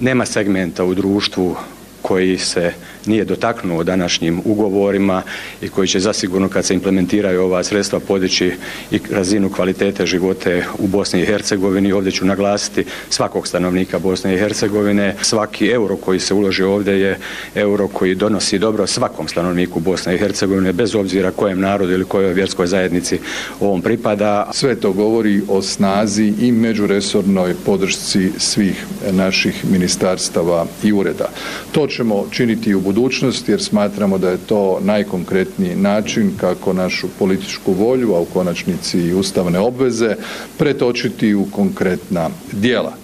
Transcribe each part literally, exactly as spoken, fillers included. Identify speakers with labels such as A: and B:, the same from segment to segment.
A: Nema segmenta u društvu koji se nije dotaknuo današnjim ugovorima i koji će zasigurno kad se implementiraju ova sredstva podići i razinu kvalitete živote u Bosni i Hercegovini. Ovdje ću naglasiti svakog stanovnika Bosne i Hercegovine. Svaki euro koji se uloži ovdje je euro koji donosi dobro svakom stanovniku Bosne i Hercegovine, bez obzira kojem narodu ili kojoj vjerskoj zajednici ovom pripada.
B: Sve to govori o snazi i međuresornoj podršci svih naših ministarstava i ureda. To ćemo činiti u budućnosti jer smatramo da je to najkonkretniji način kako našu političku volju, a u konačnici i ustavne obveze, pretočiti u konkretna djela.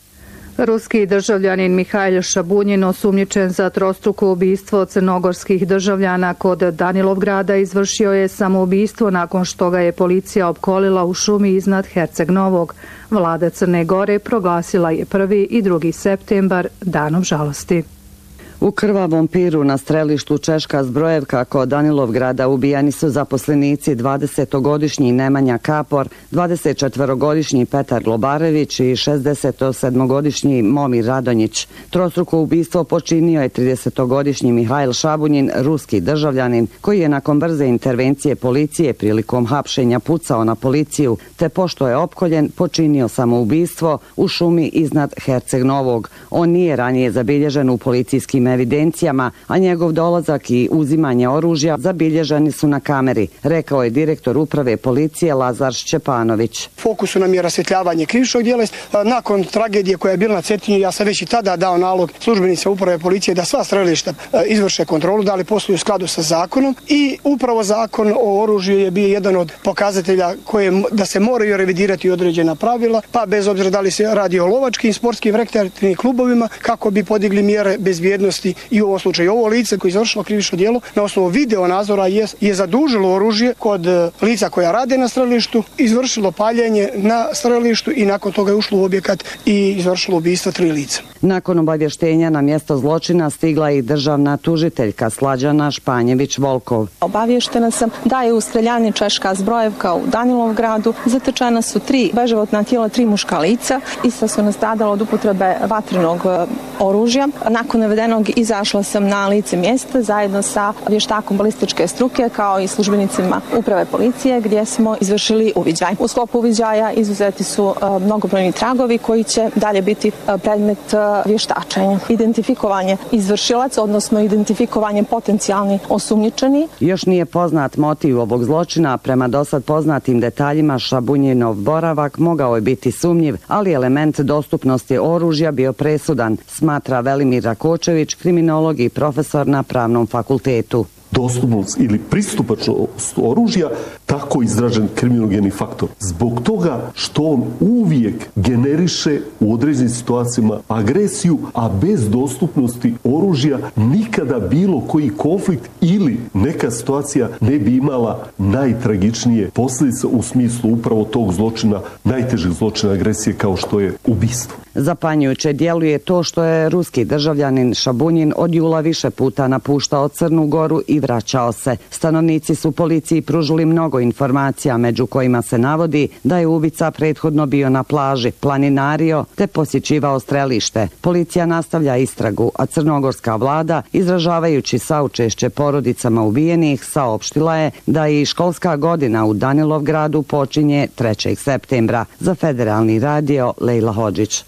C: Ruski državljanin Mihajl Šabunjin, osumnjičen za trostruko ubistvo crnogorskih državljana kod Danilovgrada, izvršio je samoubistvo nakon što ga je policija opkolila u šumi iznad Herceg Novog. Vlada Crne Gore proglasila je prvi i drugi septembar danom žalosti.
D: U krvavom piru na strelištu Češka Zbrojevka kod Danilovgrada ubijani su zaposlenici dvadesetogodišnji Nemanja Kapor, dvadesetčetvorogodišnji Petar Globarević i šezdesetsedmogodišnji Momir Radonjić. Trostruko ubistvo počinio je tridesetogodišnji Mihajl Šabunjin, ruski državljanin, koji je nakon brze intervencije policije prilikom hapšenja pucao na policiju, te pošto je opkoljen počinio samoubistvo u šumi iznad Herceg Novog. On nije ranije zabilježen u policijskim evidencijama, a njegov dolazak i uzimanje oružja zabilježeni su na kameri, rekao je direktor uprave policije Lazar Šćepanović.
E: Fokusu nam je rasvjetljavanje krivičnog djela. Nakon tragedije koja je bila na Cetinju, ja sam već i tada dao nalog službenicima uprave policije da sva strelišta izvrše kontrolu, da li posluju u skladu sa zakonom, i upravo zakon o oružju je bio jedan od pokazatelja koje da se moraju revidirati određena pravila, pa bez obzira da li se radi o lovačkim, sportskim, rekreativnim klubovima, kako bi podigli mjere bezbjednosti. I u ovom slučaju ovo lice koje je izvršilo krivično djelo na osnovu video nadzora je, je zadužilo oružje kod lica koja rade na strelištu, izvršilo paljenje na strelištu i nakon toga je ušlo u objekat i izvršilo ubistvo tri lica.
D: Nakon obavještenja na mjesto zločina stigla i državna tužiteljka Slađana Španjević-Volkov.
F: Obavještena sam da je u streljani Češka Zbrojevka u Danilovgradu zatečena su tri beživotna tijela, tri muška lica, ista su nastradala od upotrebe vatrenog oružja. Nakon navedenog izašla sam na lice mjesta zajedno sa vještakom balističke struke kao i službenicima uprave policije gdje smo izvršili uviđaj. U sklopu uviđaja izuzeti su mnogobrojni tragovi koji će dalje biti predmet vještačenja. Identifikovanje izvršilaca, odnosno identifikovanje potencijalni osumnjičeni.
D: Još nije poznat motiv ovog zločina. Prema dosad poznatim detaljima Šabunjinov boravak mogao je biti sumnjiv, ali element dostupnosti oružja bio presudan, smatra Velimir Rakočević, kriminolog i profesor na Pravnom fakultetu.
G: Dostupnost ili pristupačnost oružja, tako izražen kriminogeni faktor. Zbog toga što on uvijek generiše u određenim situacijama agresiju, a bez dostupnosti oružja nikada bilo koji konflikt ili neka situacija ne bi imala najtragičnije posljedice u smislu upravo tog zločina, najtežeg zločina agresije kao što je ubistvo.
D: Zapanjujuće djeluje to što je ruski državljanin Šabunjin od jula više puta napuštao Crnu Goru i vraćao se. Stanovnici su policiji pružili mnogo informacija, među kojima se navodi da je ubica prethodno bio na plaži, planinario te posjećivao strelište. Policija nastavlja istragu, a crnogorska vlada, izražavajući saučešće porodicama ubijenih, saopštila je da i školska godina u Danilovgradu počinje trećeg septembra. Za Federalni radio, Lejla Hodžić.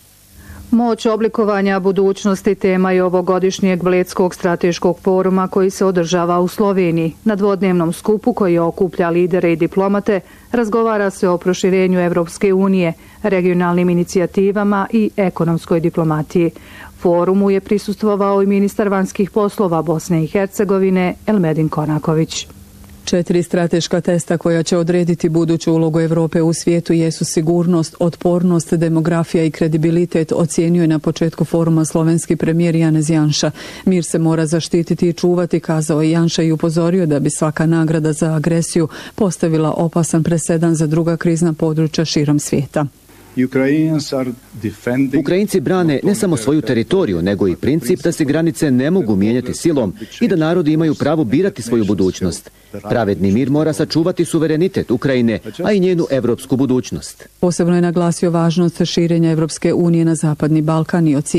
C: Moć oblikovanja budućnosti tema je ovogodišnjeg Bledskog strateškog foruma koji se održava u Sloveniji. Na dvodnevnom skupu koji okuplja lidere i diplomate razgovara se o proširenju Evropske unije, regionalnim inicijativama i ekonomskoj diplomatiji. Forumu je prisustvovao i ministar vanjskih poslova Bosne i Hercegovine Elmedin Konaković.
H: Četiri strateška testa koja će odrediti buduću ulogu Evrope u svijetu jesu sigurnost, otpornost, demografija i kredibilitet, ocijenio je na početku foruma slovenski premijer Janez Janša. Mir se mora zaštititi i čuvati, kazao je Janša i upozorio da bi svaka nagrada za agresiju postavila opasan presedan za druga krizna područja širom svijeta.
I: Ukrajinci brane ne samo svoju teritoriju, nego i princip da se granice ne mogu mijenjati silom i da narodi imaju pravo birati svoju budućnost. Pravedni mir mora sačuvati suverenitet Ukrajine, a i njenu evropsku budućnost.
H: Posebno je naglasio važnost širenja Evropske unije na Zapadni Balkan i